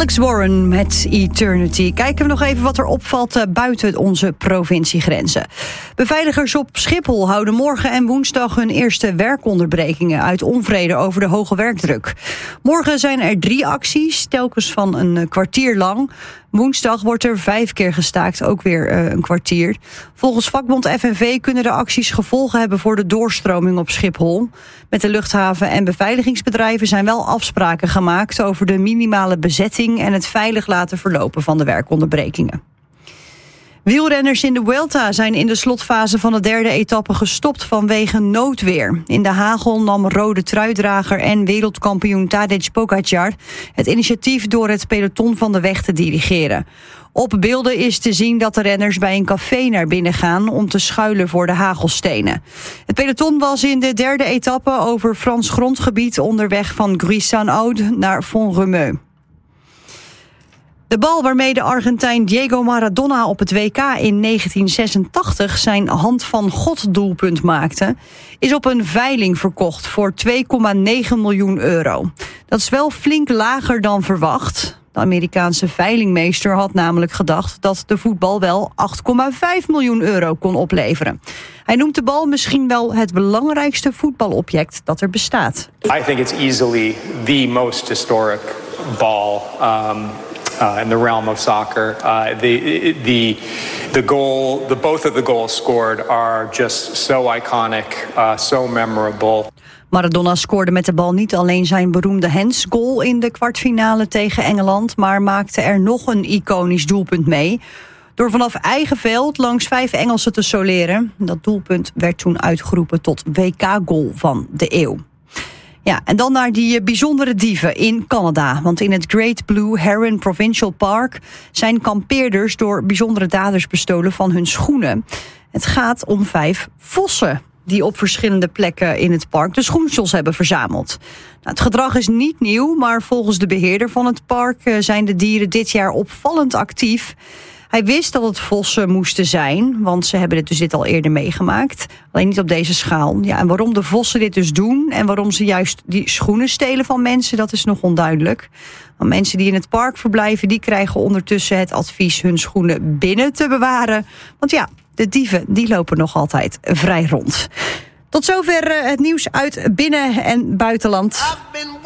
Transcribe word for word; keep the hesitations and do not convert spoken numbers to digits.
Alex Warren met Eternity. Kijken we nog even wat er opvalt buiten onze provinciegrenzen. Beveiligers op Schiphol houden morgen en woensdag hun eerste werkonderbrekingen uit onvrede over de hoge werkdruk. Morgen zijn er drie acties, telkens van een kwartier lang. Woensdag wordt er vijf keer gestaakt, ook weer uh, een kwartier. Volgens vakbond F N V kunnen de acties gevolgen hebben voor de doorstroming op Schiphol. Met de luchthaven en beveiligingsbedrijven zijn wel afspraken gemaakt over de minimale bezetting en het veilig laten verlopen van de werkonderbrekingen. Wielrenners in de Vuelta zijn in de slotfase van de derde etappe gestopt vanwege noodweer. In de hagel nam rode truidrager en wereldkampioen Tadej Pogačar het initiatief door het peloton van de weg te dirigeren. Op beelden is te zien dat de renners bij een café naar binnen gaan om te schuilen voor de hagelstenen. Het peloton was in de derde etappe over Frans grondgebied onderweg van Gris-Saint-Aude naar Font-Romeu. De bal waarmee de Argentijn Diego Maradona op het W K in negentien zesentachtig zijn hand van God doelpunt maakte, is op een veiling verkocht voor twee komma negen miljoen euro. Dat is wel flink lager dan verwacht. De Amerikaanse veilingmeester had namelijk gedacht dat de voetbal wel acht komma vijf miljoen euro kon opleveren. Hij noemt de bal misschien wel het belangrijkste voetbalobject dat er bestaat. I think it's easily the most historic ball um... Uh, in the realm of soccer. Uh, the the the goal, the both of the goals scored are just so iconic, uh, so memorable. Maradona scoorde met de bal niet alleen zijn beroemde handsgoal in de kwartfinale tegen Engeland, maar maakte er nog een iconisch doelpunt mee door vanaf eigen veld langs vijf Engelsen te soleren. Dat doelpunt werd toen uitgeroepen tot W K-goal van de eeuw. Ja, en dan naar die bijzondere dieven in Canada. Want in het Great Blue Heron Provincial Park zijn kampeerders door bijzondere daders bestolen van hun schoenen. Het gaat om vijf vossen die op verschillende plekken in het park de schoensels hebben verzameld. Nou, het gedrag is niet nieuw, maar volgens de beheerder van het park zijn de dieren dit jaar opvallend actief. Hij wist dat het vossen moesten zijn, want ze hebben dit dus dit al eerder meegemaakt. Alleen niet op deze schaal. Ja, en waarom de vossen dit dus doen en waarom ze juist die schoenen stelen van mensen, dat is nog onduidelijk. Want mensen die in het park verblijven, die krijgen ondertussen het advies hun schoenen binnen te bewaren. Want ja, de dieven die lopen nog altijd vrij rond. Tot zover het nieuws uit binnen- en buitenland.